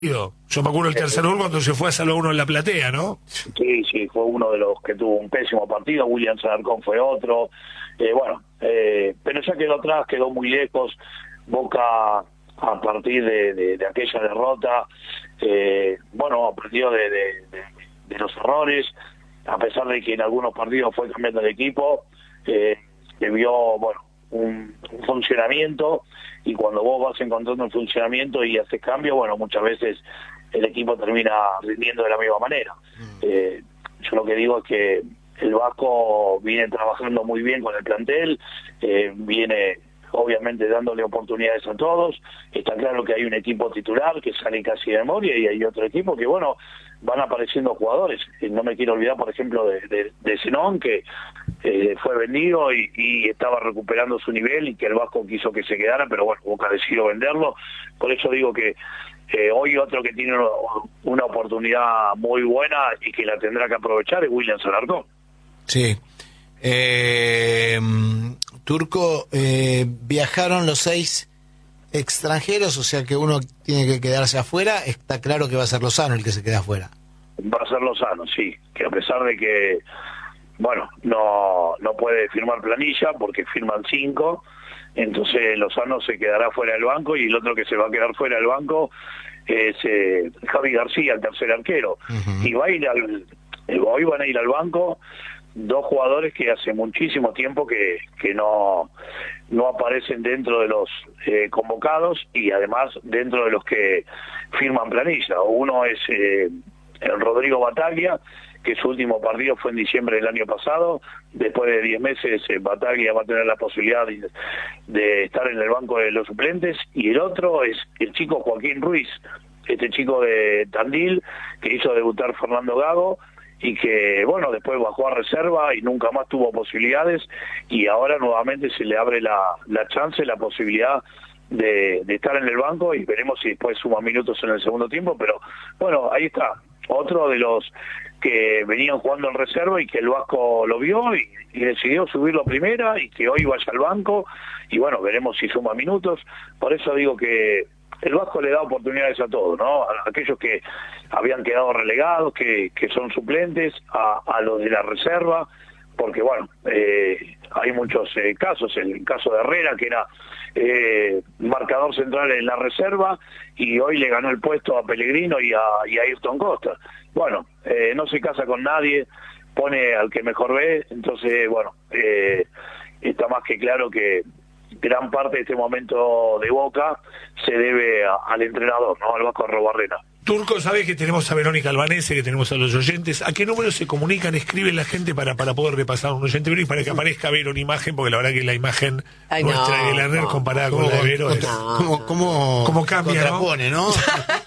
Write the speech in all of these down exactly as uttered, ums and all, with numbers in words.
Yo me acuerdo el tercer gol cuando se fue a salvar uno en la platea, ¿no? Sí, sí, fue uno de los que tuvo un pésimo partido. William Alarcón fue otro. Eh, bueno, eh, pero ya quedó atrás, quedó muy lejos. Boca, a partir de, de, de aquella derrota, eh, bueno, aprendió de, de, de, de los errores, a pesar de que en algunos partidos fue cambiando de equipo, eh, que vio, bueno, un, un funcionamiento, y cuando vos vas encontrando el funcionamiento y haces cambio, bueno, muchas veces el equipo termina rindiendo de la misma manera. Mm. Eh, yo lo que digo es que el Vasco viene trabajando muy bien con el plantel, eh, viene obviamente dándole oportunidades a todos. Está claro que hay un equipo titular que sale casi de memoria y hay otro equipo que, bueno, van apareciendo jugadores. No me quiero olvidar, por ejemplo, de, de, de Zenón, que eh, fue vendido y, y estaba recuperando su nivel y que el Vasco quiso que se quedara, pero bueno, Boca decidió venderlo. Por eso digo que eh, hoy otro que tiene una oportunidad muy buena y que la tendrá que aprovechar es William Alarcón. Sí. Eh, Turco, eh, viajaron los seis extranjeros, o sea que uno tiene que quedarse afuera. Está claro que va a ser Lozano el que se queda afuera. Va a ser Lozano, sí, que a pesar de que, bueno, no no puede firmar planilla porque firman cinco, entonces Lozano se quedará fuera del banco, y el otro que se va a quedar fuera del banco es eh, Javi García, el tercer arquero. Uh-huh. Y va a ir al, hoy van a ir al banco dos jugadores que hace muchísimo tiempo que, que no, no aparecen dentro de los eh, convocados, y además dentro de los que firman planilla. Uno es eh, el Rodrigo Bataglia, que su último partido fue en diciembre del año pasado. Después de diez meses eh, Bataglia va a tener la posibilidad de, de estar en el banco de los suplentes. Y el otro es el chico Joaquín Ruiz, este chico de Tandil, que hizo debutar Fernando Gago, y que, bueno, después bajó a reserva y nunca más tuvo posibilidades, y ahora nuevamente se le abre la, la chance, la posibilidad de, de estar en el banco, y veremos si después suma minutos en el segundo tiempo. Pero bueno, ahí está, otro de los que venían jugando en reserva y que el Vasco lo vio y, y decidió subirlo a primera, y que hoy vaya al banco, y bueno, veremos si suma minutos. Por eso digo que el Vasco le da oportunidades a todos, ¿no? A aquellos que habían quedado relegados, que, que son suplentes, a, a los de la reserva, porque bueno, eh, hay muchos eh, casos. El caso de Herrera, que era eh, marcador central en la reserva, y hoy le ganó el puesto a Pellegrino y a, y a Ayrton Costa. Bueno, eh, no se casa con nadie, pone al que mejor ve. Entonces, bueno, eh, está más que claro que gran parte de este momento de Boca se debe a, al entrenador, ¿no? Al Vasco Arrobarrena. Turco, sabés que tenemos a Verónica Albanese, que tenemos a los oyentes. ¿A qué número se comunican, escriben la gente para, para poder repasar un oyente y para que aparezca Vero una imagen? Porque la verdad que la imagen Ay, nuestra no, de la no. comparada con la de Vero es... ¿Cómo, cómo, cómo cambia, contrapone, ¿no? ¿no?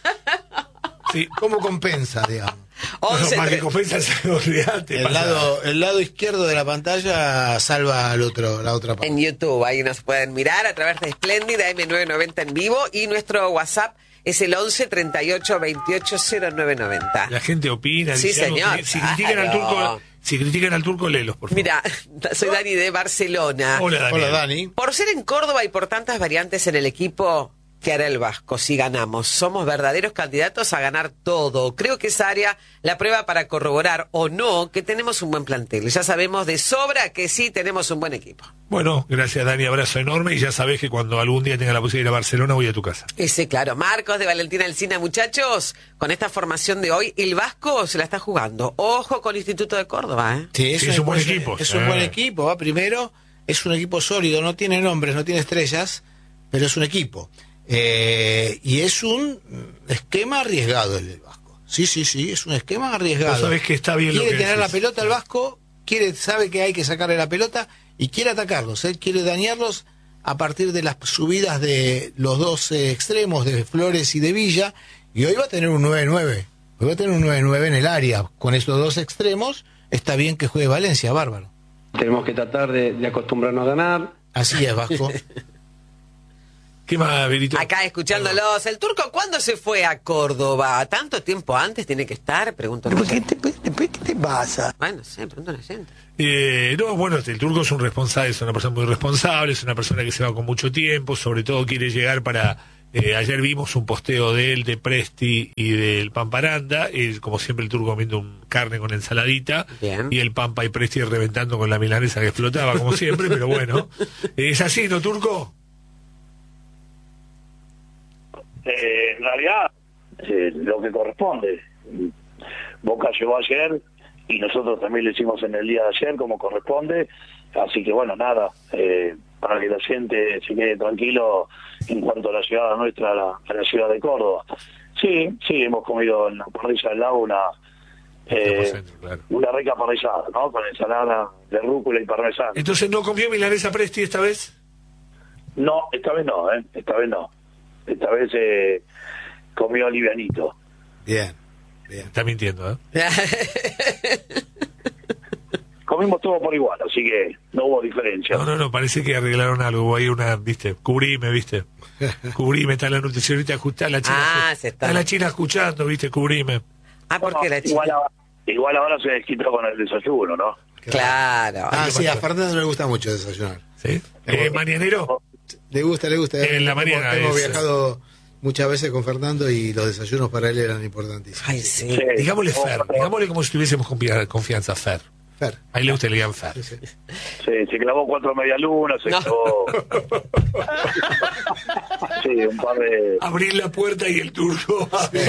Sí. ¿Cómo compensa, digamos? once, más que compensa olvidate, el lado el lado izquierdo de la pantalla salva al otro la otra parte. En YouTube ahí nos pueden mirar a través de Espléndida eme novecientos noventa en vivo, y nuestro WhatsApp es el once treinta y ocho veintiocho cero nueve noventa. La gente opina, sí, dice señor. Algo, si critican al turco, si critican al turco, léelos, por favor. Mira, soy Dani de Barcelona. Hola, Dani. Hola, Dani. Por ser en Córdoba y por tantas variantes en el equipo, ¿qué hará el Vasco si ganamos? Somos verdaderos candidatos a ganar todo. Creo que esa área la prueba para corroborar o no que tenemos un buen plantel. Ya sabemos de sobra que sí tenemos un buen equipo. Bueno, gracias, Dani, abrazo enorme, y ya sabés que cuando algún día tenga la posibilidad de ir a Barcelona voy a tu casa. Ese, claro. Marcos de Valentina Alsina, muchachos, con esta formación de hoy, el Vasco se la está jugando. Ojo con el Instituto de Córdoba, ¿eh? Sí, sí, es un buen equipo. Es un buen equipo, va primero, es un equipo sólido, no tiene nombres, no tiene estrellas, pero es un equipo. Eh, y es un esquema arriesgado el del Vasco. Sí, sí, sí, es un esquema arriesgado. Sabés que está bien. Quiere lo que tener decís. la pelota el Vasco, quiere, sabe que hay que sacarle la pelota y quiere atacarlos. Él quiere dañarlos a partir de las subidas de los dos eh, extremos, de Flores y de Villa. Y hoy va a tener un nueve nueve. Hoy va a tener un nueve nueve en el área. Con estos dos extremos, está bien que juegue Valencia, bárbaro. Tenemos que tratar de, de acostumbrarnos a ganar. Así es, Vasco. ¿Qué más, Verito? Acá escuchándolos. ¿El turco cuándo se fue a Córdoba? ¿Tanto tiempo antes tiene que estar? Pregunto. ¿Por qué te, ¿Qué te pasa? Bueno, no sé, pregunto a la gente. Eh, no, bueno, el turco es un responsable, es una persona muy responsable, es una persona que se va con mucho tiempo, sobre todo quiere llegar para Eh, ayer vimos un posteo de él, de Presti y del Pamparanda, eh, como siempre el Turco comiendo un carne con ensaladita, Bien. y el Pampa y Presti reventando con la milanesa que explotaba, como siempre, pero bueno. ¿Es así, no, Turco? Eh, en realidad, eh, lo que corresponde. Boca llegó ayer y nosotros también lo hicimos en el día de ayer como corresponde, así que bueno, nada, eh, para que la gente se quede tranquilo en cuanto a la llegada nuestra a la, a la ciudad de Córdoba. Sí, sí, hemos comido en la parrilla del lago una eh, claro. una rica parrillada, ¿no? Con ensalada de rúcula y parmesano. Entonces, ¿no comió milanesa Presti esta vez? No, esta vez no, ¿eh? Esta vez no. Esta vez eh, comió livianito. Bien, bien. Está mintiendo, ¿eh? Comimos todo por igual, así que no hubo diferencia. No, no, no, parece que arreglaron algo. Hubo ahí una, viste, cubrime, viste. Cubrime, está la nutricionista ajustada, la china. Ah, se está. Está la china escuchando, viste, cubrime. Ah, porque la chica. Igual, a- igual ahora se desquitó con el desayuno, ¿no? Claro. Ah, sí, a Fernando le gusta mucho desayunar. ¿Sí? Eh, mañanero. Le gusta, le gusta. En la Hemos- mañana Hemos es- viajado muchas veces con Fernando y los desayunos para él eran importantísimos. Ay, sí. Sí. Digámosle Fer, digámosle como si tuviésemos confia- confianza a Fer. Fer. Ahí le gusta le digan Fer. Sí, sí. Se, se clavó cuatro medialunas, se No. clavó... sí, un par de... Abrir la puerta y el turco.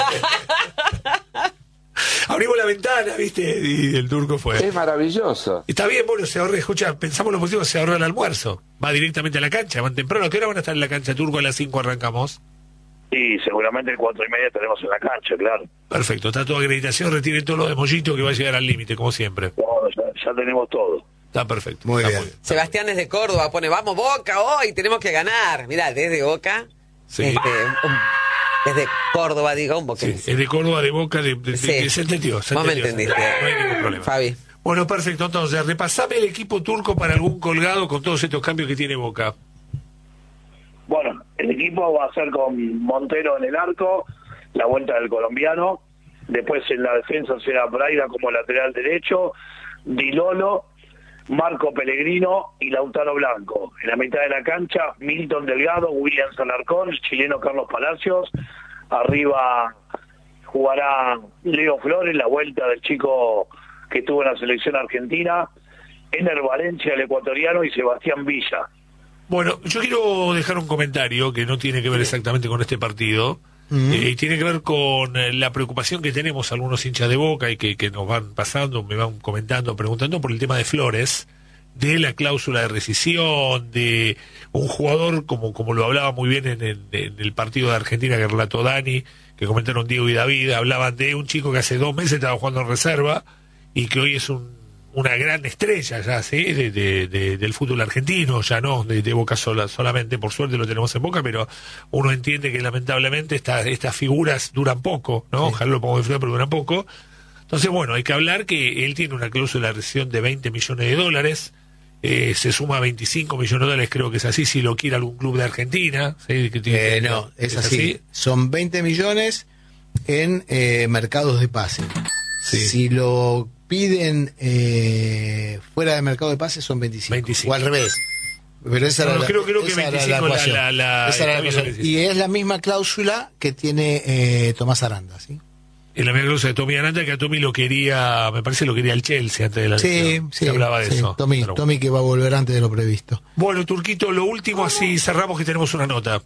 Abrimos la ventana, viste, y el turco fue. Es maravilloso. Está bien, bueno, se ahorra, escucha, pensamos lo positivo, se ahorra el almuerzo. Va directamente a la cancha, van temprano. ¿A qué hora van a estar en la cancha, Turco? A las cinco arrancamos. Sí, seguramente cuatro y media estaremos en la cancha, claro. Perfecto, está toda acreditación, retiren todo lo de Mollito que va a llegar al límite, como siempre. Bueno, ya, ya tenemos todo. Está perfecto. Muy está bien. Sebastián desde Córdoba pone, vamos Boca hoy, tenemos que ganar. Mirá, desde Boca, Sí. este, un- desde Córdoba, digo, un boquense. Sí, es de Córdoba, de Boca, de, de- de- Sí. de- se entendió. Se Vos me entendió, se entendiste. entendió, no hay ningún problema. Fabi. Bueno, perfecto, entonces, repasame el equipo turco para algún colgado con todos estos cambios que tiene Boca. Bueno, el equipo va a ser con Montero en el arco, la vuelta del colombiano, después en la defensa será Braida como lateral derecho, Di Lolo, Marco Pellegrino y Lautaro Blanco. En la mitad de la cancha, Milton Delgado, William Alarcón, chileno Carlos Palacios, arriba jugará Leo Flores, la vuelta del chico que estuvo en la selección argentina, Ener Valencia, el ecuatoriano, y Sebastián Villa. Bueno, yo quiero dejar un comentario que no tiene que ver exactamente con este partido, Mm. eh, y tiene que ver con eh, la preocupación que tenemos algunos hinchas de Boca y que, que nos van pasando, me van comentando, preguntando por el tema de Flores, de la cláusula de rescisión, de un jugador, como, como lo hablaba muy bien en el, en el partido de Argentina que relató Dani, que comentaron Diego y David, hablaban de un chico que hace dos meses estaba jugando en reserva y que hoy es un una gran estrella ya, ¿sí? De, de, de, del fútbol argentino, ya no de, de Boca sola, solamente, por suerte lo tenemos en Boca, pero uno entiende que lamentablemente esta, estas figuras duran poco, ¿no? Sí. Ojalá lo pongo de frente, pero duran poco. Entonces, bueno, hay que hablar que él tiene una cláusula de rescisión de veinte millones de dólares, eh, se suma a veinticinco millones de dólares, creo que es así, si lo quiere algún club de Argentina. ¿Sí? Que tiene- Eh, no, es así. Son veinte millones en eh, mercados de pase. Sí. Si lo piden eh, fuera de mercado de pase son veinticinco. veinticinco. O al revés. Pero esa No, era no, la, creo- creo que esa era veinticinco la- ecuación. la- la- Esa era la la- ecuación. veinticinco. Y es la misma cláusula que tiene eh, Tomás Aranda, ¿sí? En la misma cláusula de Tommy Aranda, que a Tommy lo quería, me parece lo quería el Chelsea antes de la Sí, lesión. sí. Se hablaba de sí. eso. Tommy, Pero bueno. Tommy que va a volver antes de lo previsto. Bueno, Turquito, lo último, así cerramos que tenemos una nota.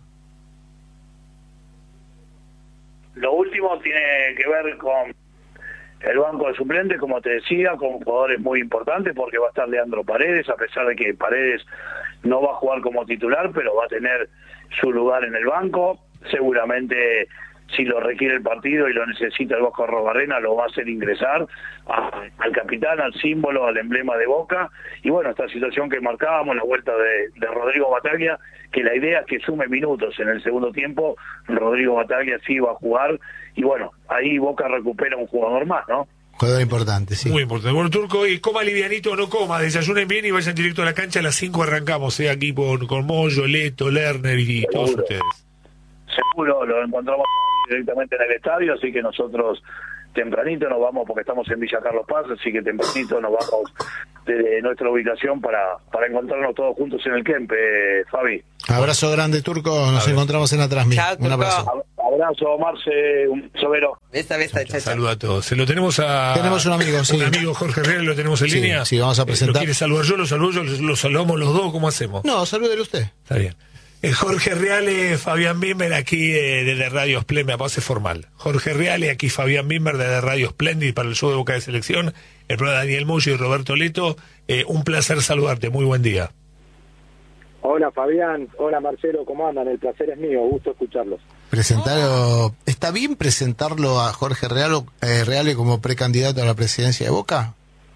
Lo último tiene que ver con el banco de suplentes, como te decía, con jugadores muy importantes, porque va a estar Leandro Paredes, a pesar de que Paredes no va a jugar como titular, pero va a tener su lugar en el banco. Seguramente, si lo requiere el partido y lo necesita el Vasco Arrobarrena, lo va a hacer ingresar a- al capitán, al símbolo, al emblema de Boca. Y bueno, esta situación que marcábamos, la vuelta de, de Rodrigo Bataglia, que la idea es que sume minutos en el segundo tiempo. Rodrigo Bataglia sí va a jugar, y bueno, ahí Boca recupera un jugador más, ¿no? Jugador importante, sí. Muy importante. Bueno, Turco, y coma livianito o no coma, desayunen bien y vayan directo a la cancha. A las cinco arrancamos, ¿eh? Aquí con, con Moyo, Leto, Lerner y todos Seguro. ustedes. Seguro lo encontramos directamente en el estadio, así que nosotros tempranito nos vamos, porque estamos en Villa Carlos Paz, así que tempranito nos vamos desde nuestra ubicación para, para encontrarnos todos juntos en el Kempe, Fabi. Abrazo grande, Turco. Nos Abrazo. encontramos en la transmisión. Chao, Un Turco. abrazo. Abrazo, Marce, un sobero. Besa, besa, chao, chao. Saluda a todos. Se lo tenemos a. Tenemos un amigo, sí. Un amigo, Jorge Real, lo tenemos en Sí, línea. sí, vamos a Eh, presentar. ¿Lo quiere saludar yo? ¿Lo saludo yo? ¿Lo saludamos los dos? ¿Cómo hacemos? No, salúdele usted. Está bien. Eh, Jorge Reale, Fabián Bimber, aquí eh, desde Radio Splendid, me parece formal. Jorge Reale, aquí Fabián Bimber desde Radio Splendid para el show de Boca de Selección. El programa Daniel Muyo y Roberto Leto. Eh, un placer saludarte, muy buen día. Hola Fabián, hola Marcelo, ¿cómo andan? El placer es mío, gusto escucharlos. Presentarlo, ¿está bien presentarlo a Jorge Reale, eh, Reale como precandidato a la presidencia de Boca?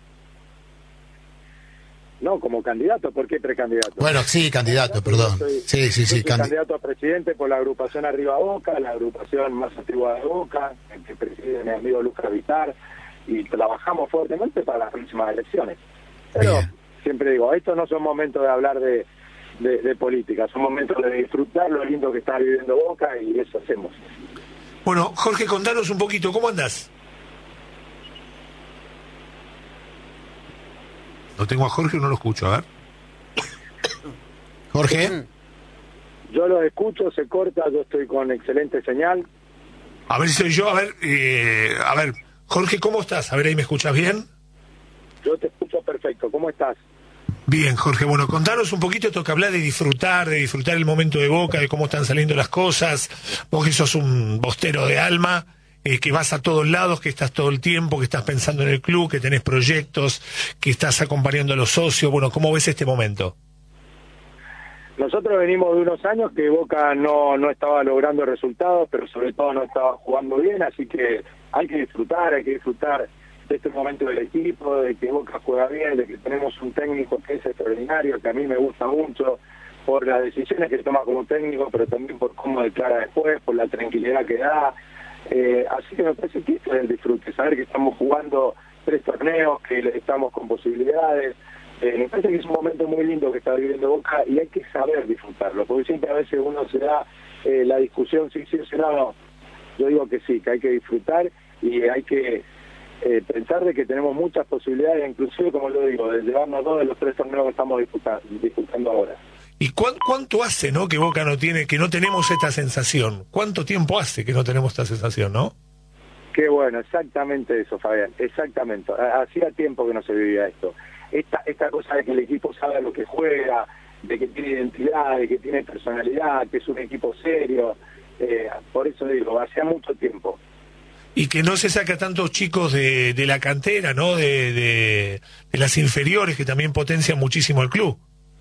No, como candidato, ¿por qué precandidato? Bueno, sí, candidato, perdón. Yo soy- Sí, sí, yo sí. soy candi- candidato a presidente por la agrupación Arriba Boca, la agrupación más antigua de Boca, el que preside mi amigo Lucas Vitar, y trabajamos fuertemente para las próximas elecciones. Pero Bien. siempre digo, estos no son momentos de hablar de, de, de política, son momentos de disfrutar lo lindo que está viviendo Boca y eso hacemos. Bueno, Jorge, contanos un poquito, ¿cómo andás? No tengo a Jorge, no lo escucho, a ver. Jorge, Yo lo escucho, se corta, yo estoy con excelente señal. A ver si soy yo, a ver, eh, a ver, Jorge, ¿cómo estás? A ver, ahí me escuchas bien. Yo te escucho perfecto, ¿cómo estás? Bien, Jorge, bueno, contanos un poquito, esto que hablar de disfrutar, de disfrutar el momento de Boca, de cómo están saliendo las cosas. Vos que sos un bostero de alma, eh, que vas a todos lados, que estás todo el tiempo, que estás pensando en el club, que tenés proyectos, que estás acompañando a los socios. Bueno, ¿cómo ves este momento? Nosotros venimos de unos años que Boca no, no estaba logrando resultados, pero sobre todo no estaba jugando bien, así que hay que disfrutar, hay que disfrutar de este momento del equipo, de que Boca juega bien, de que tenemos un técnico que es extraordinario, que a mí me gusta mucho, por las decisiones que toma como técnico, pero también por cómo declara después, por la tranquilidad que da. Eh, así que me parece que esto es el disfrute, saber que estamos jugando tres torneos, que estamos con posibilidades. Eh, me parece que es un momento muy lindo que está viviendo Boca y hay que saber disfrutarlo, porque siempre a veces uno se da eh, la discusión, sí, sí, sí, no, no. Yo digo que sí, que hay que disfrutar y hay que eh, pensar de que tenemos muchas posibilidades, inclusive, como lo digo, de llevarnos dos de los tres torneos que estamos disputando, disputando ahora. ¿Y cuán, cuánto hace, no, que Boca no tiene, que no tenemos esta sensación? ¿Cuánto tiempo hace que no tenemos esta sensación, no? Qué bueno, exactamente eso, Fabián, exactamente. Hacía tiempo que no se vivía esto. Esta, esta cosa de que el equipo sabe lo que juega, de que tiene identidad, de que tiene personalidad, que es un equipo serio. Eh, por eso digo, hacía mucho tiempo. Y que no se saca tantos chicos de, de la cantera, ¿no? De, de, de las inferiores, que también potencian muchísimo el club.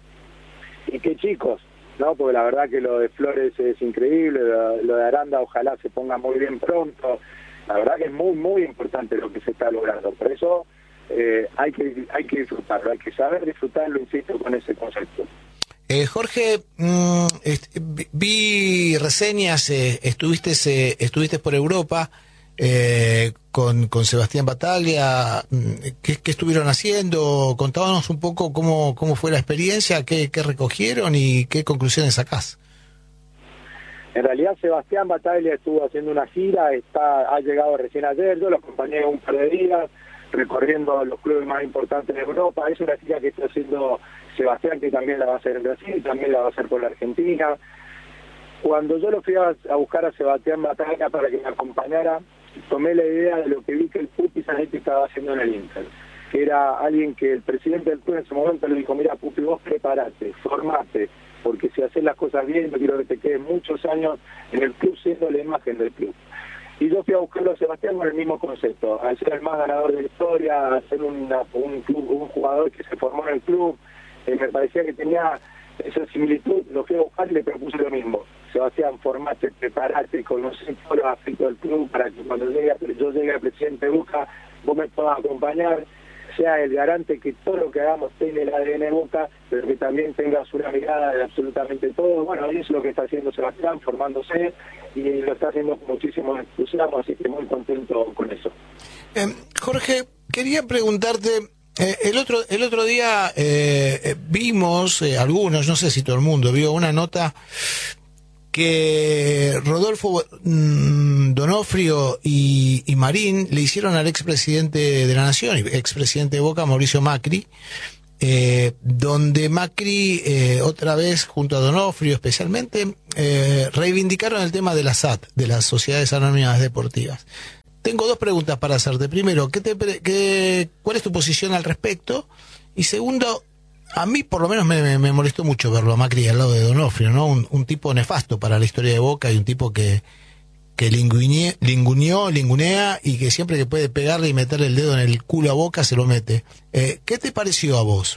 Y qué chicos, ¿no? Porque la verdad que lo de Flores es increíble, lo, lo de Aranda ojalá se ponga muy bien pronto. La verdad que es muy, muy importante lo que se está logrando. Por eso eh, hay que hay que disfrutarlo, hay que saber disfrutarlo, insisto, con ese concepto. eh, Jorge, mm, est- vi- vi reseñas, eh, estuviste eh, estuviste por Europa eh, con, con Sebastián Bataglia. mm, ¿Qué, qué estuvieron haciendo? Contábamos un poco cómo, cómo fue la experiencia, qué, qué recogieron y qué conclusiones sacás. En realidad Sebastián Bataglia estuvo haciendo una gira, está ha llegado recién ayer, yo lo acompañé un par de días recorriendo los clubes más importantes de Europa. Es una gira que está haciendo Sebastián, que también la va a hacer en Brasil, también la va a hacer por la Argentina. Cuando yo lo fui a, a buscar a Sebastián Bataglia para que me acompañara, tomé la idea de lo que vi que el Pupi Zanetti estaba haciendo en el Inter, que era alguien que el presidente del club en ese momento le dijo: mira, Pupi, vos preparate, formate, porque si haces las cosas bien, yo quiero que te quedes muchos años en el club siendo la imagen del club. Y yo fui a buscarlo a Sebastián con el mismo concepto, al ser el más ganador de la historia, al ser una, un, club, un jugador que se formó en el club, eh, me parecía que tenía esa similitud. Lo fui a buscar y le propuse lo mismo: Sebastián, formate, preparate, conocer todos los aspectos del club para que cuando llegue, yo llegue al presidente Boca, vos me puedas acompañar, sea el garante que todo lo que hagamos tiene el A D N Boca, pero que también tengas una mirada de absolutamente todo. Bueno, eso es lo que está haciendo Sebastián, formándose, y lo está haciendo con muchísimo entusiasmo, así que muy contento con eso. Eh, Jorge, quería preguntarte, eh, el otro el otro día eh, eh, vimos, eh, algunos, no sé si todo el mundo, vio una nota que Rodolfo mm, Donofrio y, y Marín le hicieron al expresidente de la Nación y expresidente de Boca, Mauricio Macri, eh, donde Macri, eh, otra vez, junto a Donofrio especialmente, eh, reivindicaron el tema de la S A T, de las Sociedades Anónimas Deportivas. Tengo dos preguntas para hacerte. Primero, ¿qué te, qué, ¿cuál es tu posición al respecto? Y segundo, a mí por lo menos me, me, me molestó mucho verlo a Macri al lado de Donofrio, ¿no? Un, un tipo nefasto para la historia de Boca y un tipo que, que linguine, linguneó, lingunea y que siempre que puede pegarle y meterle el dedo en el culo a Boca se lo mete. Eh, ¿Qué te pareció a vos?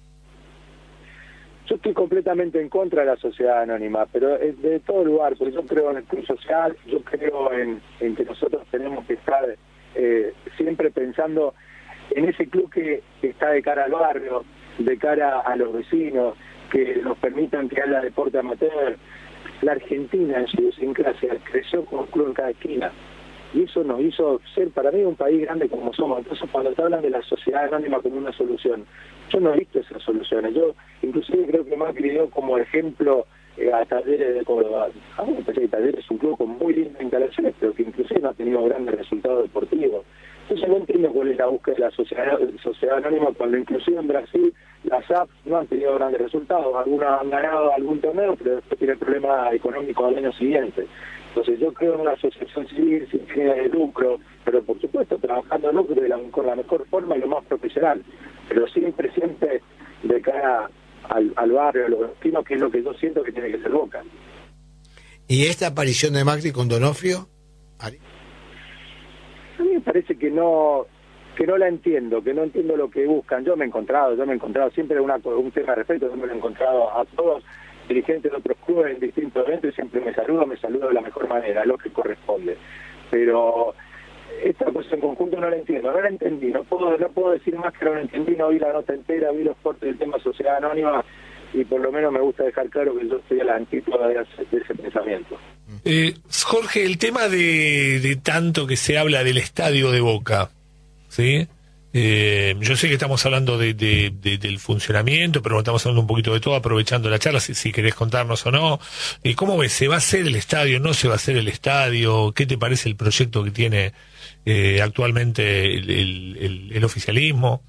Yo estoy completamente en contra de la sociedad anónima, pero de todo lugar, porque yo creo en el club social, yo creo en, en que nosotros tenemos que estar eh, siempre pensando en ese club que, que está de cara al barrio, de cara a los vecinos, que nos permitan que haya deporte amateur. La Argentina en su idiosincrasia creció con un club en cada esquina y eso nos hizo ser para mí un país grande como somos. Entonces cuando te hablan de la sociedad anónima como una solución, yo no he visto esas soluciones. Yo inclusive creo que Macri dio como ejemplo eh, a Talleres de Córdoba. A mí me parece que Talleres es un club con muy lindas instalaciones, pero que inclusive no ha tenido grandes resultados deportivos. Entonces no entiendo cuál es la búsqueda de la sociedad, sociedad anónima cuando inclusive en Brasil las A P no han tenido grandes resultados. Algunas han ganado algún torneo, pero después tienen problemas económicos al año siguiente. Entonces yo creo en una asociación civil sin fines de lucro, pero por supuesto trabajando no de la, con la mejor forma y lo más profesional, pero siempre, siempre de cara al, al barrio, a los vecinos, que es lo que yo siento que tiene que ser Boca. ¿Y esta aparición de Macri con Donofrio? ¿Ari? A mí me parece que no que no la entiendo, que no entiendo lo que buscan. Yo me he encontrado, yo me he encontrado siempre una, un tema de respeto, yo me lo he encontrado a todos dirigentes de otros clubes en distintos eventos y siempre me saludo, me saludo de la mejor manera, lo que corresponde. Pero esta cosa en conjunto no la entiendo, no la entendí, no puedo, no puedo decir más que no la entendí, no vi la nota entera, vi los cortes del tema Sociedad Anónima y por lo menos me gusta dejar claro que yo estoy a la antípoda de ese, de ese pensamiento. Eh, Jorge, el tema de, de tanto que se habla del estadio de Boca, ¿sí? Eh, yo sé que estamos hablando de, de, de, del funcionamiento, pero estamos hablando un poquito de todo, aprovechando la charla, si, si querés contarnos o no. Eh, ¿Cómo ves? ¿Se va a hacer el estadio? ¿No se va a hacer el estadio? ¿Qué te parece el proyecto que tiene eh, actualmente el, el, el, el oficialismo?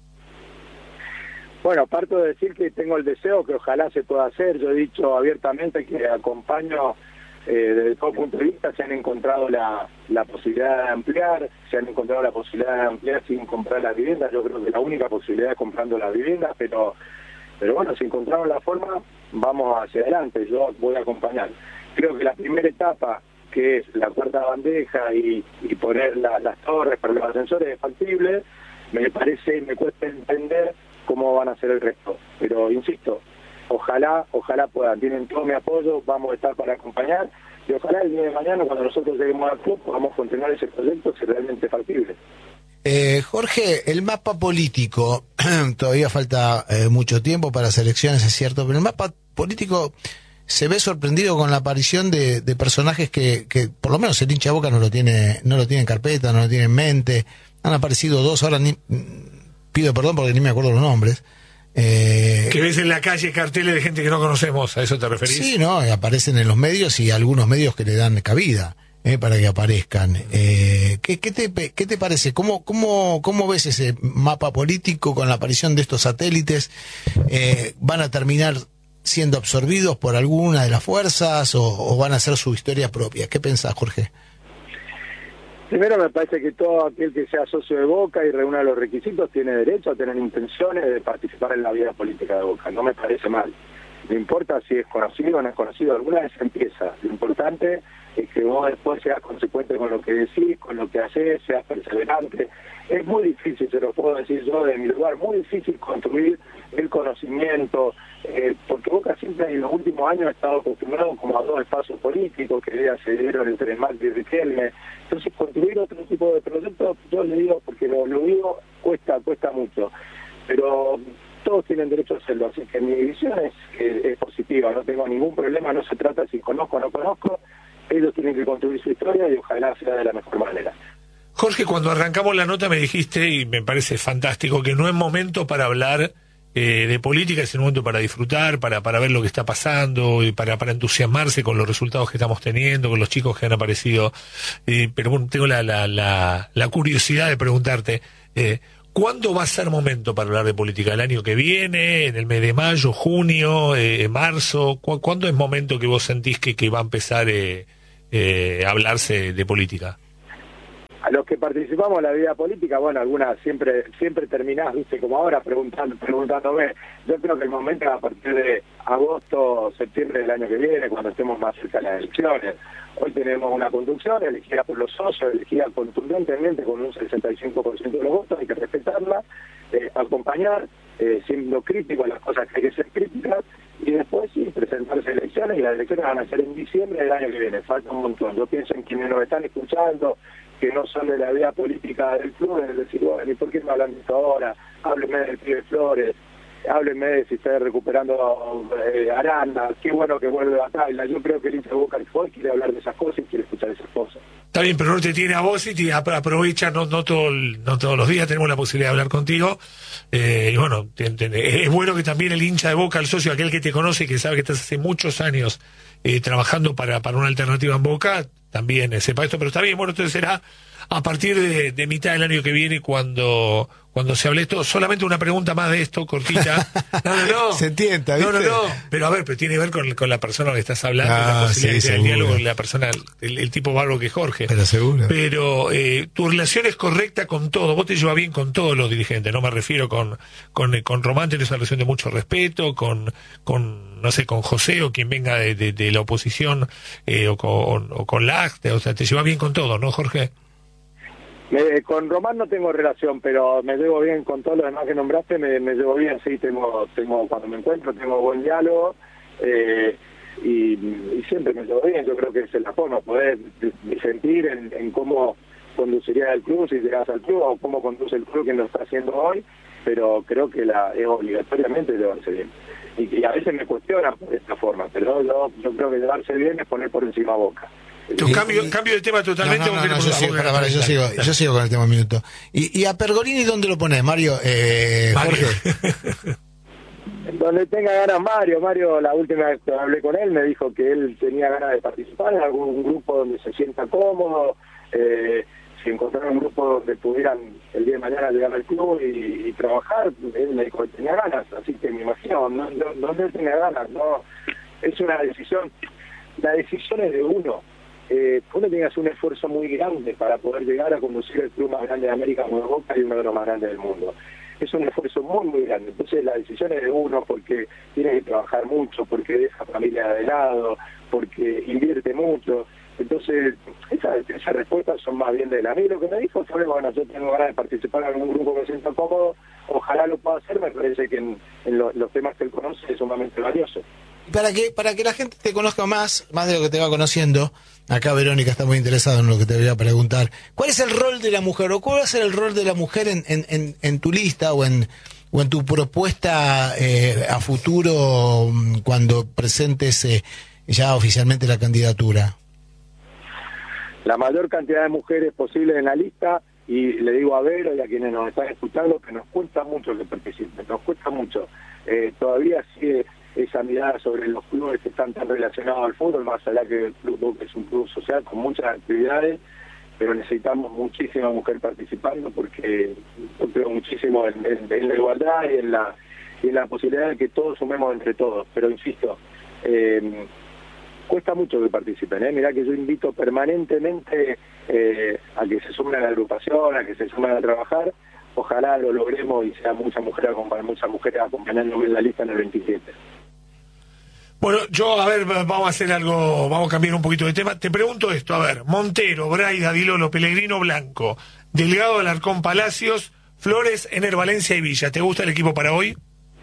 Bueno, parto de decir que tengo el deseo que ojalá se pueda hacer. Yo he dicho abiertamente que acompaño eh, desde todo punto de vista. Se han encontrado la, la posibilidad de ampliar, se han encontrado la posibilidad de ampliar sin comprar las viviendas. Yo creo que la única posibilidad es comprando las viviendas, pero pero bueno, si encontramos la forma, vamos hacia adelante. Yo voy a acompañar. Creo que la primera etapa, que es la cuarta bandeja y, y poner la, las torres para los ascensores, es factible. Me parece, me cuesta entender cómo van a hacer el resto, pero insisto, ojalá, ojalá puedan, tienen todo mi apoyo, vamos a estar para acompañar y ojalá el día de mañana cuando nosotros lleguemos al club podamos continuar ese proyecto que es realmente factible. Eh, Jorge, el mapa político, todavía falta eh, mucho tiempo para las elecciones, es cierto, pero el mapa político se ve sorprendido con la aparición de, de personajes que, que por lo menos el hincha Boca no lo tiene, no lo tiene en carpeta, no lo tiene en mente. Han aparecido dos, ahora ni, pido perdón porque ni me acuerdo los nombres. Eh, que ves en la calle carteles de gente que no conocemos, ¿a eso te referís? Sí, no, aparecen en los medios y algunos medios que le dan cabida eh, para que aparezcan. Eh, ¿qué, qué, te, ¿Qué te parece? ¿Cómo, cómo, ¿Cómo ves ese mapa político con la aparición de estos satélites? Eh, ¿Van a terminar siendo absorbidos por alguna de las fuerzas o, o van a hacer su historia propia? ¿Qué pensás, Jorge? Primero me parece que todo aquel que sea socio de Boca y reúna los requisitos tiene derecho a tener intenciones de participar en la vida política de Boca. No me parece mal. No importa si es conocido o no es conocido, alguna vez empieza. Lo importante es que vos después seas consecuente con lo que decís, con lo que haces, seas perseverante. Es muy difícil, se lo puedo decir yo de mi lugar, muy difícil construir el conocimiento, eh, porque Boca siempre en los últimos años ha estado acostumbrado como a dos espacios políticos que ya se dieron entre Macri y Riquelme. Entonces construir otro tipo de proyectos, yo le digo, porque lo, lo digo, cuesta, cuesta mucho, pero todos tienen derecho a hacerlo, así que mi visión es, es, es positiva, no tengo ningún problema, no se trata si conozco o no conozco, ellos tienen que construir su historia y ojalá sea de la mejor manera. Jorge, cuando arrancamos la nota me dijiste, y me parece fantástico, que no es momento para hablar eh, de política, es un momento para disfrutar, para, para ver lo que está pasando, y para, para entusiasmarse con los resultados que estamos teniendo, con los chicos que han aparecido. Eh, pero bueno, tengo la, la, la, la curiosidad de preguntarte, eh, ¿Cuándo va a ser momento para hablar de política? ¿El año que viene? ¿En el mes de mayo, junio, eh, marzo? ¿Cu ¿Cuándo es momento que vos sentís que, que va a empezar eh, eh, a hablarse de política? A los que participamos en la vida política, bueno, algunas siempre siempre terminás, viste, como ahora, preguntando, preguntándome. Yo creo que el momento es a partir de agosto, septiembre del año que viene, cuando estemos más cerca de las elecciones. Hoy tenemos una conducción elegida por los socios, elegida contundentemente con un sesenta y cinco por ciento de los votos, hay que respetarla, eh, acompañar, eh, siendo crítico a las cosas que hay que ser críticas, y después sí, presentarse a elecciones, y las elecciones van a ser en diciembre del año que viene, falta un montón. Yo pienso en quienes nos están escuchando, que no son de la vida política del club, es decir, bueno, ¿y por qué no hablan de esto ahora? Háblenme del pibe Flores, háblenme de si está recuperando eh, Aranda, qué bueno que vuelve a Taila. Yo creo que el hincha de Boca hoy quiere hablar de esas cosas y quiere escuchar esas cosas. Está bien, pero no te tiene a vos y te aprovecha, no, no, todo el, no todos los días tenemos la posibilidad de hablar contigo. Eh, y bueno, te, te, es bueno que también el hincha de Boca, el socio, aquel que te conoce y que sabe que estás hace muchos años eh, trabajando para, para una alternativa en Boca, también eh, sepa esto, pero está bien, bueno, entonces será a partir de, de mitad del año que viene cuando cuando se hable esto. Solamente una pregunta más de esto, cortita. No, no, no. Se entienda, ¿viste? No, no, no. Pero a ver, pero tiene que ver con, con la persona que estás hablando, Ah, la posibilidad sí, de tener el seguro. diálogo, la persona, el, el tipo barbo que es Jorge. Pero seguro. Pero eh, tu relación es correcta con todo. Vos te llevas bien con todos los dirigentes. No me refiero con con, con Román, tenés una relación de mucho respeto, con, con no sé, con José o quien venga de, de, de la oposición, eh, o con, o con la ACTA. O sea, te llevas bien con todo, ¿no, Jorge? Me, con Román no tengo relación, pero me llevo bien con todos los demás que nombraste, me, me llevo bien, sí, tengo, tengo cuando me encuentro tengo buen diálogo, eh, y, y siempre me llevo bien. Yo creo que esa es la forma, poder disentir en, en cómo conduciría el club si llegas al club, o cómo conduce el club que lo está haciendo hoy, pero creo que la es obligatoriamente llevarse bien. Y, y a veces me cuestionan por esta forma, pero yo, yo creo que llevarse bien es poner por encima Boca. Tu cambio, cambio de tema totalmente. No, no, no, no, yo, sigo, para, para, yo, sigo, yo sigo con el tema un minuto. ¿Y, y a Pergolini dónde lo pones, Mario? Eh, Mario. Jorge. Donde tenga ganas Mario. Mario, la última vez que hablé con él, me dijo que él tenía ganas de participar en algún grupo donde se sienta cómodo, eh, si encontraran un grupo donde pudieran el día de mañana llegar al club y, y trabajar, él me dijo que tenía ganas, así que me imagino, no, no, donde él tenga ganas, no, es una decisión, la decisión es de uno. Eh, uno tiene que hacer un esfuerzo muy grande para poder llegar a conducir el club más grande de América como Boca y uno de los más grandes del mundo. Es un esfuerzo muy, muy grande. Entonces la decisión es de uno porque tiene que trabajar mucho, porque deja familia de lado, porque invierte mucho. Entonces, esas esa respuestas son más bien de él. A mí lo que me dijo fue, bueno, yo tengo ganas de participar en algún grupo que me sienta cómodo, ojalá lo pueda hacer, me parece que en, en lo, los temas que él conoce es sumamente valioso. Para que, para que la gente te conozca más, más de lo que te va conociendo, acá Verónica está muy interesada en lo que te voy a preguntar. ¿Cuál es el rol de la mujer, o cuál va a ser el rol de la mujer en, en, en, en tu lista o en, o en tu propuesta eh, a futuro cuando presentes eh, ya oficialmente la candidatura? La mayor cantidad de mujeres posible en la lista, y le digo a Vero y a quienes nos están escuchando que nos cuesta mucho que participen, nos cuesta mucho. Eh, todavía sigue esa mirada sobre los clubes que están tan relacionados al fútbol, más allá que el club Boca es un club social con muchas actividades, pero necesitamos muchísima mujer participando porque yo creo muchísimo en, en, en la igualdad y en la, y en la posibilidad de que todos sumemos entre todos. Pero insisto, eh, cuesta mucho que participen, ¿eh? Mirá que yo invito permanentemente eh, a que se sumen a la agrupación, a que se sumen a trabajar. Ojalá lo logremos y sea muchas mujeres muchas mujeres acompañándome en la lista en el veintisiete. Bueno, yo, a ver, vamos a hacer algo, vamos a cambiar un poquito de tema. Te pregunto esto, a ver, Montero, Braida, Dilolo, Pellegrino, Blanco, Delgado, Alarcón, Palacios, Flores, Ener, Valencia y Villa. ¿Te gusta el equipo para hoy?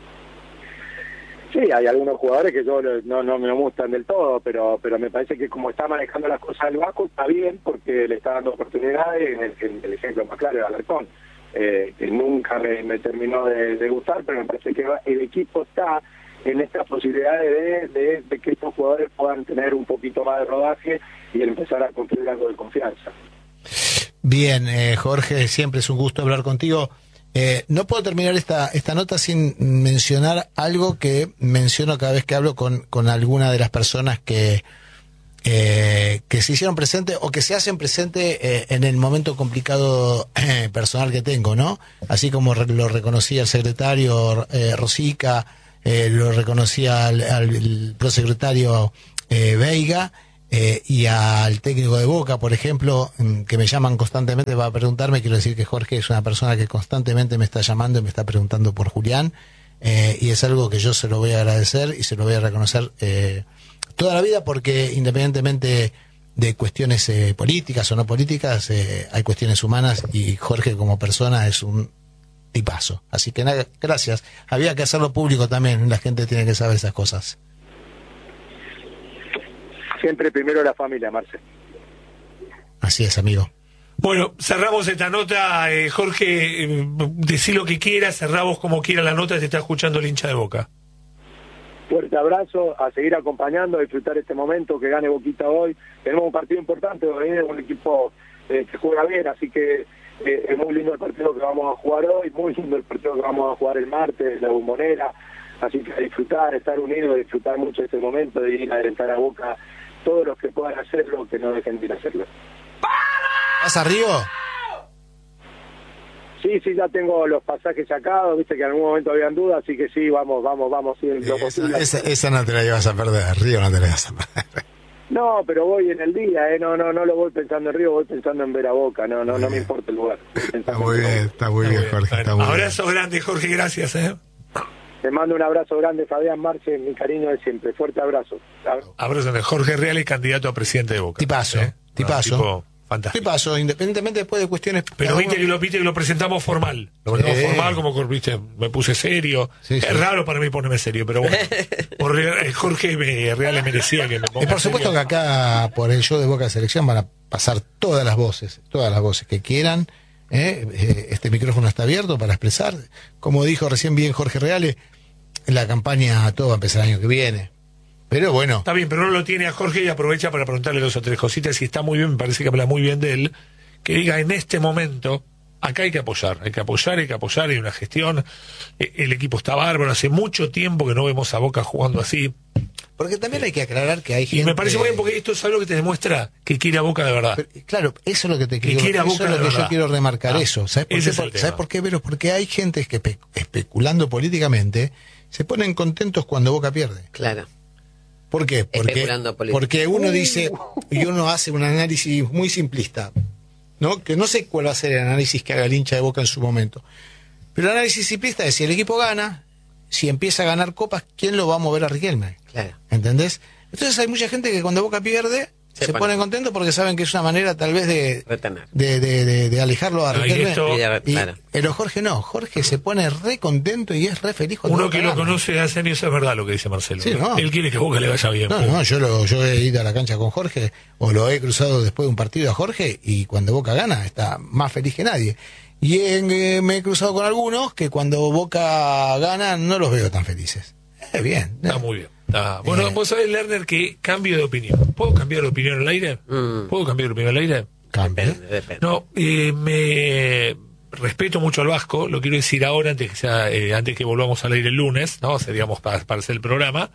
Sí, hay algunos jugadores que yo no, no me gustan del todo, pero pero me parece que como está manejando las cosas el Vasco, está bien porque le está dando oportunidades. En el, en el ejemplo más claro es Alarcón, eh, que nunca me, me terminó de, de gustar, pero me parece que va, el equipo está en estas posibilidades de, de, de que estos jugadores puedan tener un poquito más de rodaje y empezar a construir algo de confianza. Bien, eh, Jorge, siempre es un gusto hablar contigo. Eh, no puedo terminar esta esta nota sin mencionar algo que menciono cada vez que hablo con, con alguna de las personas que, eh, que se hicieron presentes o que se hacen presentes eh, en el momento complicado eh, personal que tengo, ¿no? Así como re- lo reconocía el secretario eh, Rosica, eh, lo reconocía al, al prosecretario eh, Veiga, eh, y al técnico de Boca, por ejemplo, que me llaman constantemente para preguntarme. Quiero decir que Jorge es una persona que constantemente me está llamando y me está preguntando por Julián, eh, y es algo que yo se lo voy a agradecer y se lo voy a reconocer eh, toda la vida, porque independientemente de cuestiones eh, políticas o no políticas, eh, hay cuestiones humanas, y Jorge como persona es un tipazo. Así que nada, gracias. Había que hacerlo público también, la gente tiene que saber esas cosas. Siempre primero la familia, Marce. Así es, amigo. Bueno, cerramos esta nota, eh, Jorge, eh, decí lo que quieras, cerramos como quiera la nota, te está escuchando el hincha de Boca. Fuerte abrazo, a seguir acompañando, a disfrutar este momento, que gane Boquita hoy. Tenemos un partido importante, hoy es un equipo eh, que juega bien, así que eh, es muy lindo el partido que vamos a jugar hoy, muy lindo el partido que vamos a jugar el martes, la Bombonera, así que a disfrutar, estar unidos, disfrutar mucho este momento, de ir a alentar a Boca, todos los que puedan hacerlo, que no dejen de ir a hacerlo. ¿Vas a Río? Sí, sí, ya tengo los pasajes sacados, viste que en algún momento habían dudas, así que sí, vamos, vamos, vamos, sí, lo posible. Esa, esa, esa no te la llevas a perder, Río no te la llevas a perder. No, pero voy en el día, eh, no, no, no lo voy pensando en Río, voy pensando en ver a Boca, no, no, no me importa el lugar. Está muy bien, está muy bien, Jorge. Está muy Abrazo bien. grande, Jorge, gracias. ¿eh? Te mando un abrazo grande, Fabián Marce, mi cariño de siempre, fuerte abrazo. Abrazo de Jorge Real, y candidato a presidente de Boca. Tipazo, ¿eh? tipazo. No, tipo fantástico. Tipazo, independientemente después de cuestiones... Pero viste que, lo, viste que lo presentamos formal. Lo presentamos Sí. formal, como viste, me puse serio. Sí, sí. Es raro para mí ponerme serio, pero bueno. Por Real- Jorge me, Real le merecía que me ponga Y por supuesto que serio. acá, por el show de Boca Selección, van a pasar todas las voces, todas las voces que quieran. ¿eh? Eh, Este micrófono está abierto para expresar. Como dijo recién bien Jorge Reale, la campaña todo va a empezar el año que viene. Pero bueno, Está bien, pero no lo tiene a Jorge, y aprovecha para preguntarle dos o tres cositas, y está muy bien, me parece que habla muy bien de él, que diga en este momento, acá hay que apoyar, hay que apoyar, hay que apoyar, hay una gestión, eh, el equipo está bárbaro, hace mucho tiempo que no vemos a Boca jugando así, porque también hay que aclarar que hay gente... y me parece muy bien porque esto es algo que te demuestra que quiere a Boca de verdad. Pero, claro, eso es lo que te quiero, quiere a eso Boca es lo de que verdad. yo quiero remarcar, Ah, eso. ¿Sabes por, ese qué? es el Por- tema. ¿Sabes por qué, Vero? Porque hay gente que espe- especulando políticamente se ponen contentos cuando Boca pierde. Claro. ¿Por qué? Porque, Especulando política. porque uno dice, y uno hace un análisis muy simplista, ¿no? Que no sé cuál va a ser el análisis que haga el hincha de Boca en su momento. Pero el análisis simplista es: si el equipo gana, si empieza a ganar copas, ¿quién lo va a mover a Riquelme? Claro. ¿Entendés? Entonces hay mucha gente que cuando Boca pierde se, Se pone pone. contento, porque saben que es una manera tal vez de, Retener. de, de, de- de alejarlo a Ah, y Riquelme. esto- Y de- Y- claro. Pero Jorge no, Jorge se pone re contento y es re feliz cuando Uno Boca que lo gana. conoce hace años, es verdad lo que dice Marcelo. Sí, ¿eh? no. Él quiere que a Boca le vaya bien. No, no, yo, lo, yo he ido a la cancha con Jorge, o lo he cruzado después de un partido a Jorge, y cuando Boca gana está más feliz que nadie. Y en, eh, me he cruzado con algunos que cuando Boca gana no los veo tan felices. Eh, bien. Está muy bien. Está- Bueno, Eh. vos sabés, Lerner, que cambio de opinión. ¿Puedo cambiar de opinión al aire? Mm. ¿Puedo cambiar de opinión al aire? Cambia. Depende, depende. No, eh, me respeto mucho al Vasco, lo quiero decir ahora, antes que sea, eh, antes que volvamos al aire el lunes, ¿no? Seríamos para, para hacer el programa.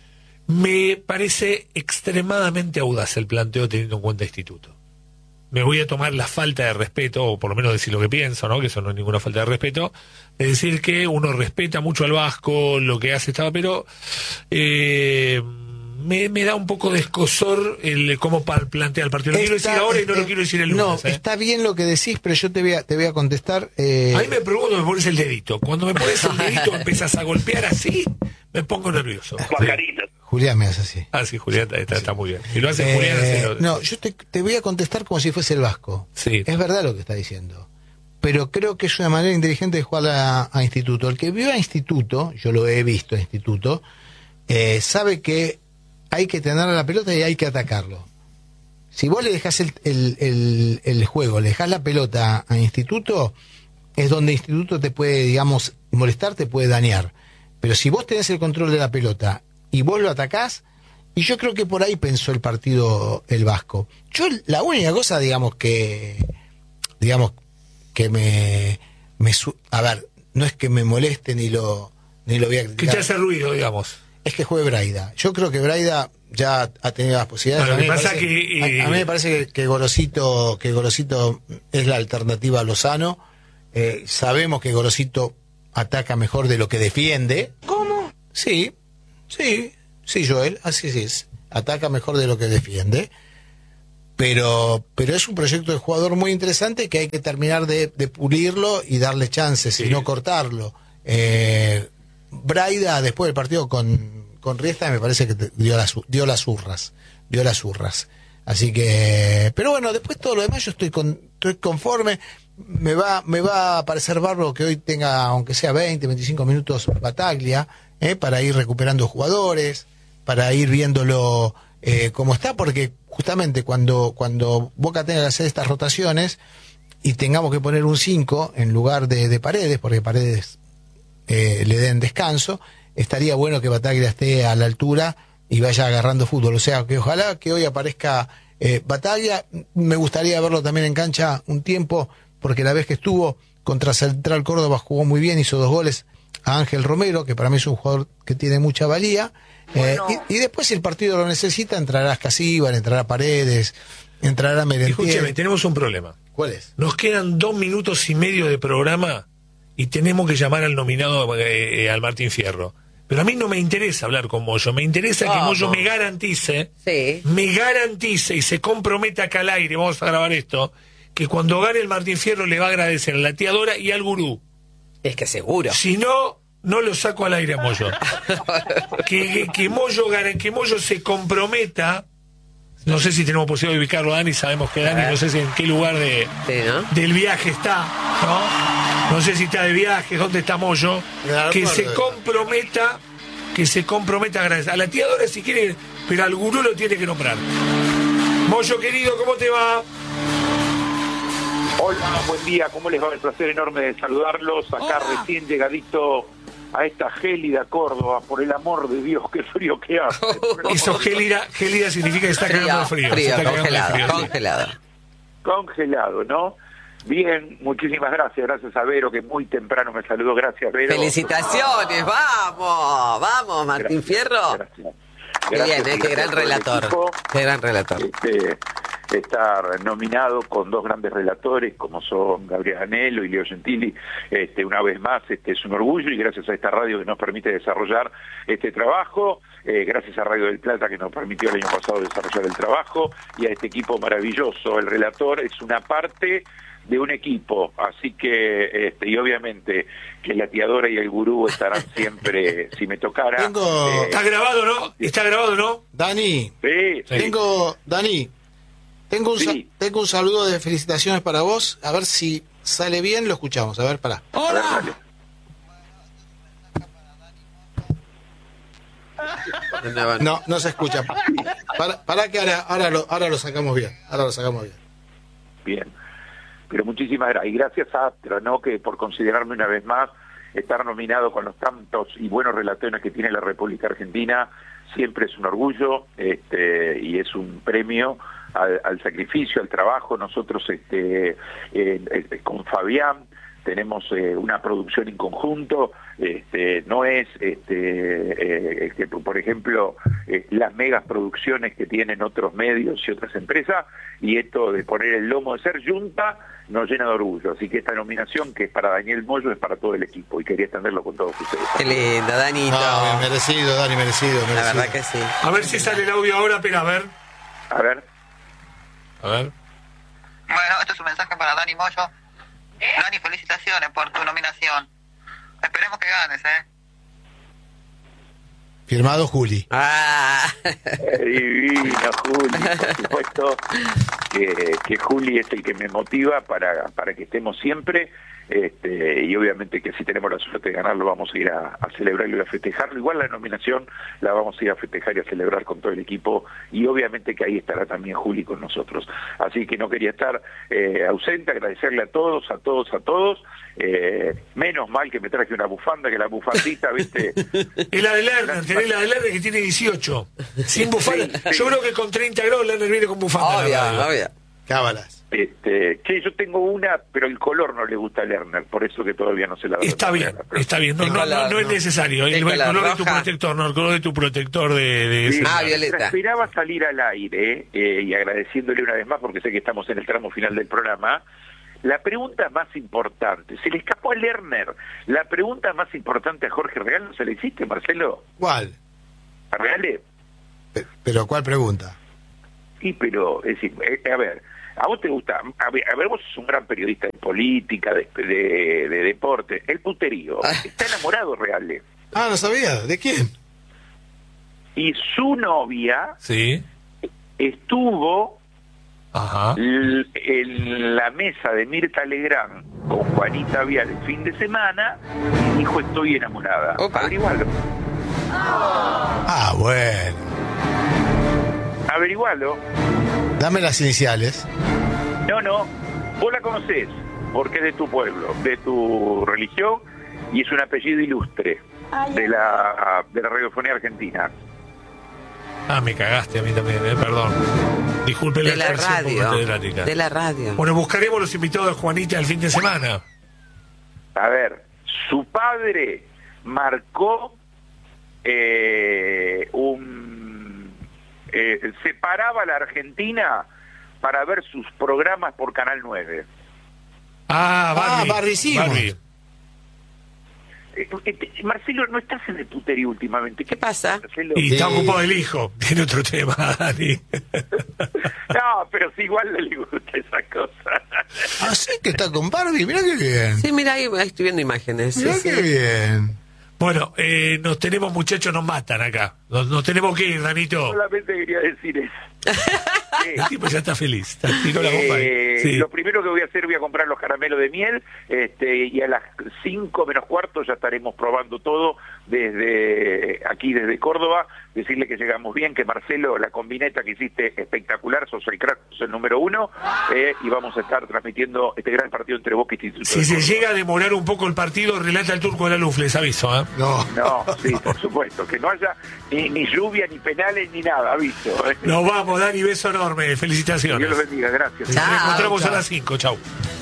Me parece extremadamente audaz el planteo teniendo en cuenta Instituto. Me voy a tomar la falta de respeto, o por lo menos decir lo que pienso, ¿no? Que eso no es ninguna falta de respeto, de decir que uno respeta mucho al Vasco, lo que hace estaba, pero eh, me, me da un poco de escosor el cómo pa- plantea el partido. Lo quiero decir Está- ahora y no eh, lo quiero decir el No, lunes. ¿eh? está bien lo que decís, pero yo te voy a, te voy a contestar. Eh, A mí me pregunto, me pones el dedito. Cuando me pones el dedito, empiezas a golpear así, me pongo nervioso. Pajarito. Julián me hace así. Ah, sí, Julián, está, está muy bien. Y lo hace Eh, Julián. hace lo- no, yo te, te voy a contestar como si fuese el Vasco. Sí. Es verdad lo que está diciendo. Pero creo que es una manera inteligente de jugar a, a Instituto. El que vio a Instituto, yo lo he visto a Instituto, eh, sabe que hay que tener la pelota y hay que atacarlo. Si vos le dejás el, el, el, el juego, le dejás la pelota a Instituto, es donde Instituto te puede, digamos, molestar, te puede dañar. Pero si vos tenés el control de la pelota y vos lo atacás, y yo creo que por ahí pensó el partido el Vasco. Yo la única cosa, digamos, que digamos que me, me su- a ver, no es que me moleste ni lo ni lo voy a Que te criticar, hace ruido, digamos. es que juegue Braida. Yo creo que Braida ya ha tenido las posibilidades. No, lo a, mí que pasa parece, que, eh, a, a mí me parece que, que Gorosito que Gorosito es la alternativa a Lozano. Eh, sabemos que Gorosito ataca mejor de lo que defiende. ¿Cómo? Sí, sí, sí, Joel, así es. Ataca mejor de lo que defiende. Pero pero es un proyecto de jugador muy interesante que hay que terminar de, de pulirlo y darle chances Sí. y no cortarlo. Eh, Braida, después del partido con, con Riestra, me parece que te- dio las, dio las urras. Dio las urras. Así que... Pero bueno, después todo lo demás yo estoy, con, estoy conforme. Me va, me va a parecer bárbaro que hoy tenga, aunque sea veinte, veinticinco minutos Bataglia, eh, para ir recuperando jugadores, para ir viéndolo eh, cómo está, porque justamente cuando, cuando Boca tenga que hacer estas rotaciones y tengamos que poner un cinco en lugar de, de Paredes, porque Paredes eh, le den descanso, estaría bueno que Bataglia esté a la altura y vaya agarrando fútbol. O sea, que ojalá que hoy aparezca eh, Bataglia. Me gustaría verlo también en cancha un tiempo, porque la vez que estuvo contra Central Córdoba jugó muy bien, hizo dos goles a Ángel Romero, que para mí es un jugador que tiene mucha valía. Eh, Bueno. y, y después, si el partido lo necesita, entrará Casíbar, entrará Paredes, entrará Escúcheme, Merentiel. tenemos un problema. ¿Cuál es? Nos quedan dos minutos y medio de programa y tenemos que llamar al nominado, eh, eh, al Martín Fierro. Pero a mí no me interesa hablar con Moyo, me interesa que Vamos. Moyo me garantice, Sí. me garantice y se comprometa acá al aire, vamos a grabar esto, que cuando gane el Martín Fierro le va a agradecer a la tía Dora y al gurú. Es que seguro. Si no, no lo saco al aire a Moyo. que, que, que Moyo gane, que Moyo se comprometa. No sé si tenemos posibilidad de ubicarlo, Dani. Sabemos que Dani, no sé si en qué lugar de, Sí, ¿no? del viaje está, ¿no? No sé si está de viaje, dónde está Moyo. En el aeropuerto. Que se comprometa, que se comprometa a agradecer. A la tía Dora si quiere, pero al gurú lo tiene que nombrar. Moyo querido, ¿cómo te va? Hola, buen día, ¿cómo les va? El placer enorme de saludarlos. Acá recién llegadito a esta gélida Córdoba, por el amor de Dios, qué frío que hace. Eso, gélida, gélida significa que está cagando de frío. se frío, está cagando de congelado, frío, sí. congelado. Congelado, ¿no? Bien, muchísimas gracias, gracias a Vero, que muy temprano me saludó, gracias Vero. Felicitaciones, vamos, vamos, Martín Gracias, Fierro. gracias. Qué Gracias, bien, ¿eh? Qué gran por el relator. equipo. Qué gran relator. Este, estar nominado con dos grandes relatores como son Gabriel Anelo y Leo Gentili, este, una vez más este es un orgullo, y gracias a esta radio que nos permite desarrollar este trabajo, eh, gracias a Radio del Plata que nos permitió el año pasado desarrollar el trabajo, y a este equipo maravilloso. El relator es una parte de un equipo, así que este, y obviamente que la tía Dora y el gurú estarán siempre si me tocara. Tengo- eh, ¿Está grabado, no? ¿Está grabado, no? Dani, sí, sí. tengo, Dani, tengo un, sa- Sí. tengo un saludo de felicitaciones para vos. A ver si sale bien, lo escuchamos. A ver, pará. A ver, dale. No, no se escucha. Para, para que ahora, ahora, lo, ahora lo sacamos bien. Ahora lo sacamos bien. Bien, pero muchísimas gracias. Y gracias a Astra, ¿no? Que por considerarme una vez más estar nominado con los tantos y buenos relatores que tiene la República Argentina, siempre es un orgullo, este, y es un premio al, al sacrificio, al trabajo. Nosotros este, eh, eh, con Fabián tenemos eh, una producción en conjunto, este, no es, este, eh, este, por ejemplo, eh, las megas producciones que tienen otros medios y otras empresas, y esto de poner el lomo de ser Junta nos llena de orgullo. Así que esta nominación, que es para Daniel Moyo, es para todo el equipo, y quería extenderlo con todos ustedes. Qué lindo, Danito. Ah, bien, merecido, Dani, merecido, merecido. La verdad que sí. A ver si sale el audio ahora, pero a ver. A ver. A ver. Bueno, este es un mensaje para Dani Moyo. Dani, felicitaciones por tu nominación. Esperemos que ganes, ¿eh? Firmado Juli. Ah. Eh, Divino, Juli, por supuesto que, que Juli es el que me motiva para, para que estemos siempre, este, y obviamente que si tenemos la suerte de ganarlo vamos a ir a, a celebrarlo y a festejarlo. Igual la nominación la vamos a ir a festejar y a celebrar con todo el equipo, y obviamente que ahí estará también Juli con nosotros. Así que no quería estar eh, ausente, agradecerle a todos, a todos, a todos. Eh, menos mal que me traje una bufanda, que la bufandita, viste. Es la de Lerner, tenés la de Lerner que tiene dieciocho. Sin bufanda. Sí, sí. Yo creo que con treinta grados Lerner viene con bufanda. Obvio, la radio. obvio. Cábalas. Este, che, yo tengo una, pero el color no le gusta a Lerner, por eso que todavía no se la doy. Está bien, pero... está bien. No, no, no, no es necesario. El, el color, color de tu protector, no, el color de tu protector de... de sí, ah, violeta. Esperaba salir al aire, eh, y agradeciéndole una vez más, porque sé que estamos en el tramo final del programa, la pregunta más importante, se le escapó a Lerner, la pregunta más importante a Jorge Real, ¿no se le hiciste, Marcelo? ¿Cuál? ¿A Reale? ¿Pero cuál pregunta? Sí, pero, es decir, eh, a ver... ¿A vos te gusta? A ver, a ver, vos sos un gran periodista de política, de, de, de deporte. El puterío. Está enamorado, Reale. Ah, no sabía. ¿De quién? Y su novia sí. estuvo Ajá. l- en la mesa de Mirta Legrand con Juanita Vial el fin de semana y dijo, estoy enamorada. Opa. Averigualo. Ah, bueno. Averigualo. Dame las iniciales. No, no, vos la conocés, porque es de tu pueblo, de tu religión, y es un apellido ilustre de la, de la radiofonía argentina. Ah, me cagaste a mí también, eh, perdón. Disculpe De la la radio. catedrática. De la radio. Bueno, buscaremos los invitados de Juanita el fin de semana. A ver, su padre marcó eh, un... Eh, separaba a la Argentina para ver sus programas por Canal nueve. Ah, Barbie. Ah, Barbie Simons. Barbie. Eh, eh, Marcelo, no estás en el puterío últimamente. ¿Qué pasa? Marcelo? Y está Sí. ocupado el hijo. Tiene otro tema, Dani. No, pero si igual no le gusta esa cosa. Ah, sí que está con Barbie. Mirá qué bien. Sí, mira, ahí, ahí estoy viendo imágenes. Mirá Sí, qué sí. bien. Bueno, eh, nos tenemos, muchachos, nos matan acá. Nos, nos tenemos que ir, Danito. Solamente quería decir eso. Eh, El tipo ya está feliz. Está, tiró la bomba ahí. eh, Sí. Lo primero que voy a hacer, voy a comprar los caramelos de miel, este, y a las cinco menos cuarto ya estaremos probando todo desde aquí, desde Córdoba. Decirle que llegamos bien, que Marcelo, la combineta que hiciste espectacular, sos el crack, sos el número uno, eh, y vamos a estar transmitiendo este gran partido entre Boca y Instituto. Si de se Córdoba. llega a demorar un poco el partido, relata el turco de la luz, les aviso, ¿eh? No. No, sí, por supuesto, que no haya ni, ni lluvia, ni penales, ni nada, aviso. eh. Nos vamos, Dani, beso enorme. Felicitaciones. Dios los bendiga, gracias. Nos Chao, encontramos chao. a las cinco. Chau.